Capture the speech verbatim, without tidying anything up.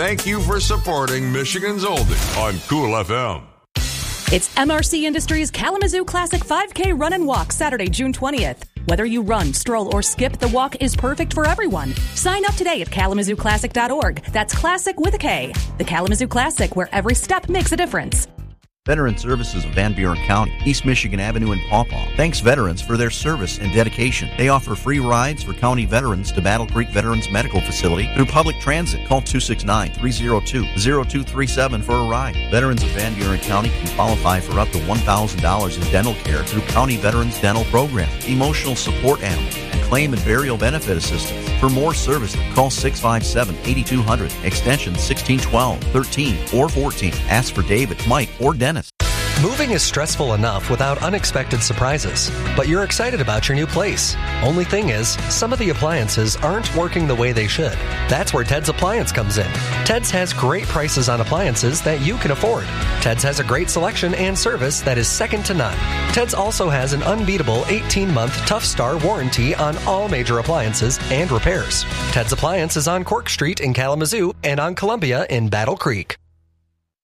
thank you for supporting Michigan's Oldie on Cool F M. It's M R C Industries Kalamazoo Classic five K Run and Walk Saturday, June twentieth. Whether you run, stroll, or skip, the walk is perfect for everyone. Sign up today at kalamazoo classic dot org. That's classic with a K. The Kalamazoo Classic, where every step makes a difference. Veteran Services of Van Buren County, East Michigan Avenue in Paw Paw, thanks veterans for their service and dedication. They offer free rides for county veterans to Battle Creek Veterans Medical Facility through public transit. Call two six nine, three oh two, oh two three seven for a ride. Veterans of Van Buren County can qualify for up to one thousand dollars in dental care through County Veterans Dental Program, emotional support animals, and claim and burial benefit assistance. For more service, call six five seven, eight two zero zero, extension sixteen twelve, thirteen, or fourteen. Ask for David, Mike, or Dennis. Moving is stressful enough without unexpected surprises, but you're excited about your new place. Only thing is, some of the appliances aren't working the way they should. That's where Ted's Appliance comes in. Ted's has great prices on appliances that you can afford. Ted's has a great selection and service that is second to none. Ted's also has an unbeatable eighteen-month Tough Star warranty on all major appliances and repairs. Ted's Appliance is on Cork Street in Kalamazoo and on Columbia in Battle Creek.